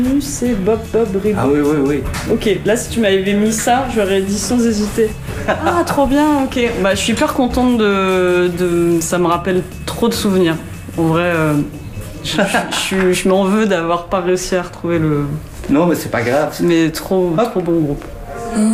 C'est Bob Ribot. Ah oui. Ok, là si tu m'avais mis ça, j'aurais dit sans hésiter. Ah, trop bien, ok. Bah, je suis hyper contente de... Ça me rappelle trop de souvenirs. En vrai, je m'en veux d'avoir pas réussi à retrouver le... Non, mais c'est pas grave. Mais trop bon groupe.